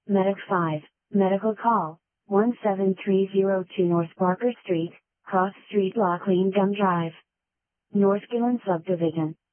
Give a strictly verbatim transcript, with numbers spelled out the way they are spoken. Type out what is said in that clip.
Medic five, medical call, one seven three zero two North Barker Street, Cross Street, Lockleen Gum Drive, North Gillen Subdivision.